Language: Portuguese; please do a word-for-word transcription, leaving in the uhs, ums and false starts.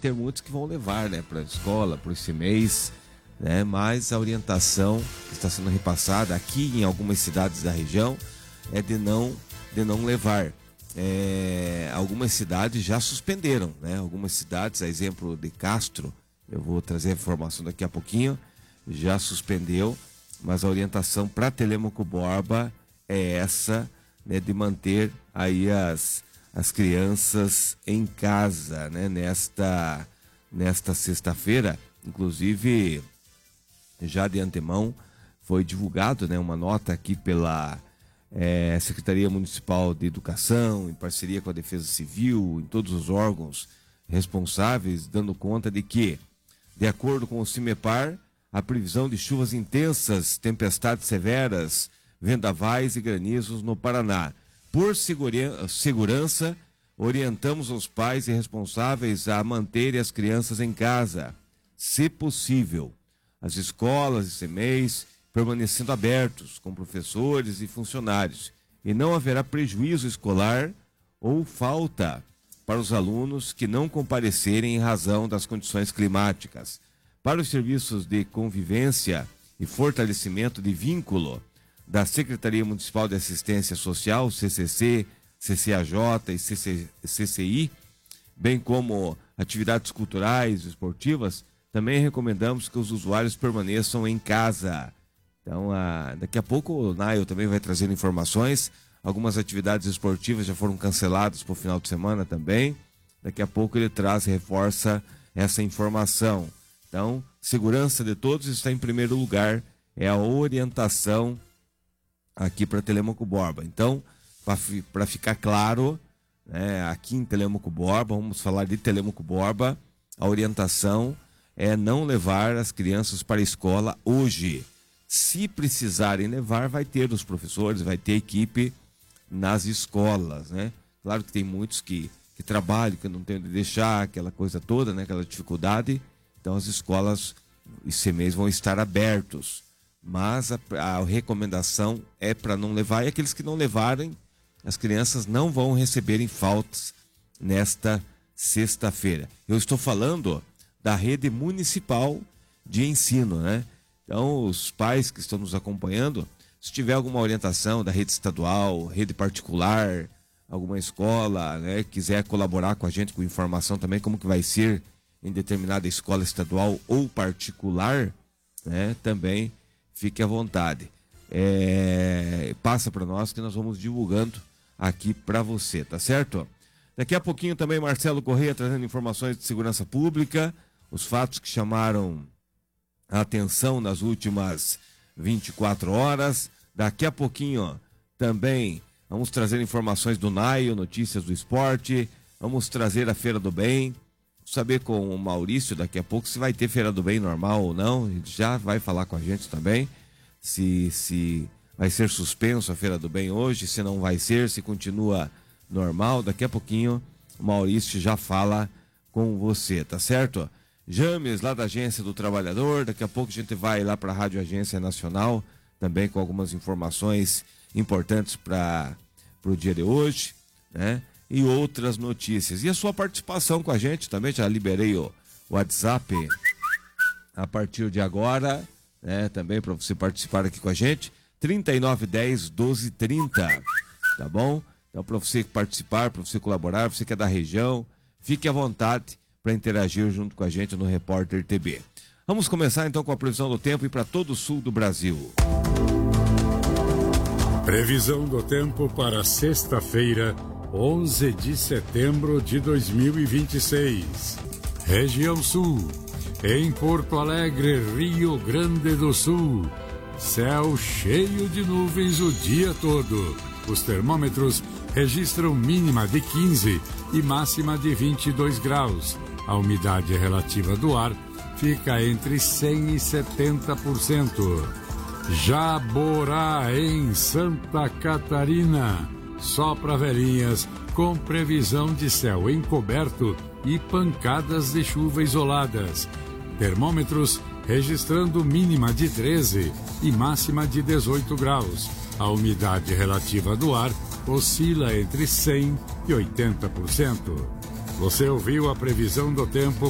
ter muitos que vão levar, né, para a escola, por esse mês, né, mas a orientação que está sendo repassada aqui em algumas cidades da região é de não, de não levar. É, algumas cidades já suspenderam, né, algumas cidades, a exemplo de Castro, eu vou trazer a informação daqui a pouquinho, já suspendeu, mas a orientação para Telêmaco Borba é essa, né, de manter aí as, as crianças em casa, né, nesta, nesta sexta-feira. Inclusive, já de antemão, foi divulgado, né, uma nota aqui pela é, Secretaria Municipal de Educação, em parceria com a Defesa Civil, em todos os órgãos responsáveis, dando conta de que, de acordo com o CIMEPAR, a previsão de chuvas intensas, tempestades severas, vendavais e granizos no Paraná. Por segura- segurança, orientamos os pais e responsáveis a manterem as crianças em casa, se possível. As escolas e C M E Is permanecendo abertos, com professores e funcionários. E não haverá prejuízo escolar ou falta para os alunos que não comparecerem em razão das condições climáticas. Para os serviços de convivência e fortalecimento de vínculo da Secretaria Municipal de Assistência Social, C C C, C C A J e C C I, bem como atividades culturais e esportivas, também recomendamos que os usuários permaneçam em casa. Então, a, daqui a pouco o Nail também vai trazer informações. Algumas atividades esportivas já foram canceladas para o final de semana também. Daqui a pouco ele traz e reforça essa informação. Então, segurança de todos está em primeiro lugar. É a orientação aqui para Telêmaco Borba. Então, para ficar claro, né, aqui em Telêmaco Borba, vamos falar de Telêmaco Borba, a orientação é não levar as crianças para a escola hoje. Se precisarem levar, vai ter os professores, vai ter equipe nas escolas, né? Claro que tem muitos que, que trabalham, que não tem onde deixar, aquela coisa toda, né? Aquela dificuldade. Então as escolas e C M E Is vão estar abertos. Mas a, a recomendação é para não levar, e aqueles que não levarem, as crianças não vão receberem faltas nesta sexta-feira. Eu estou falando da rede municipal de ensino, né? Então, os pais que estão nos acompanhando, se tiver alguma orientação da rede estadual, rede particular, alguma escola, né, quiser colaborar com a gente com informação também, como que vai ser em determinada escola estadual ou particular, né, também fique à vontade. É, passa para nós que nós vamos divulgando aqui para você, tá certo? Daqui a pouquinho também Marcelo Correia trazendo informações de segurança pública, os fatos que chamaram a atenção nas últimas vinte e quatro horas. Daqui a pouquinho também vamos trazer informações do Naio, notícias do esporte, vamos trazer a Feira do Bem, saber com o Maurício daqui a pouco se vai ter Feira do Bem normal ou não, ele já vai falar com a gente também, se, se vai ser suspenso a Feira do Bem hoje, se não vai ser, se continua normal. Daqui a pouquinho o Maurício já fala com você, tá certo? James, lá da Agência do Trabalhador, daqui a pouco a gente vai lá para a Rádio Agência Nacional, também com algumas informações importantes para o dia de hoje, né? E outras notícias. E a sua participação com a gente também, já liberei o WhatsApp a partir de agora, né? Também para você participar aqui com a gente, trinta e nove dez, doze trinta, tá bom? Então, para você participar, para você colaborar, você que é da região, fique à vontade para interagir junto com a gente no Repórter T B. Vamos começar então com a previsão do tempo e para todo o sul do Brasil. Previsão do tempo para sexta-feira, onze de setembro de dois mil e vinte e seis. Região Sul, em Porto Alegre, Rio Grande do Sul. Céu cheio de nuvens o dia todo. Os termômetros registram mínima de quinze e máxima de vinte e dois graus. A umidade relativa do ar fica entre cem e setenta por cento. Jaborá, em Santa Catarina. Só para velhinhas, com previsão de céu encoberto e pancadas de chuva isoladas. Termômetros registrando mínima de treze e máxima de dezoito graus. A umidade relativa do ar oscila entre cem e oitenta por cento. Você ouviu a previsão do tempo